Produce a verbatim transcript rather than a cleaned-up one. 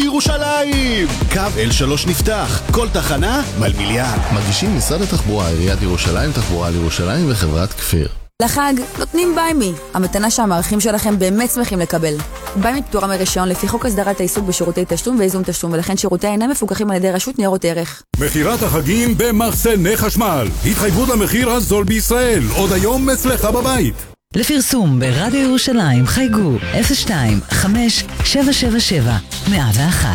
לירושלים! קו אל שלוש נפתח, כל תחנה מלמיליאן. מגישים משרד התחבורה, עיריית ירושלים, תחבורה לירושלים וחברת כפיר. לחג נותנים ביימי, המתנה שהמערכים שלכם באמת שמחים לקבל. ביימי פטורה מרישיון לפי חוק הסדרת העיסוק בשירותי תשלום ואיזון תשלום, ולכן שירותיה אינם מפוקחים על ידי רשות ניירות ערך. מחירת החגים במחסני חשמל. התחייבות למחיר הזול בישראל. עוד היום אצלך בבית. לפרסום ברדיו ירושלים חייגו אפס שתיים חמש שבע שבע שבע מאה ואחת.